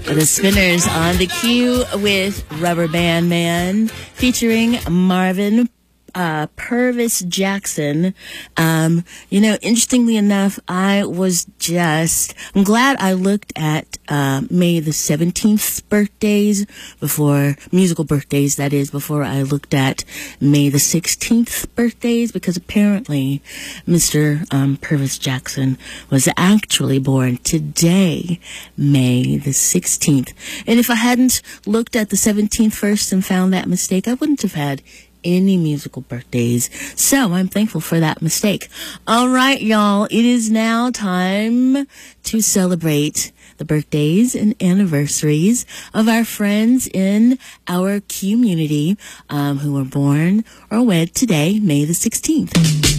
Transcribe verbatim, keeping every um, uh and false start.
The Spinners on the queue with Rubber Band Man featuring Marvin uh, Purvis Jackson. Um, you know, interestingly enough, I was just, I'm glad I looked at uh, May the seventeenth birthdays before, musical birthdays, that is, before I looked at May the sixteenth birthdays, because apparently Mister Um, Purvis Jackson was actually born today, May the sixteenth. And if I hadn't looked at the seventeenth first and found that mistake, I wouldn't have had any musical birthdays. So I'm thankful for that mistake. All right, y'all. It is now time to celebrate the birthdays and anniversaries of our friends in our community um, who were born or wed today, May the sixteenth.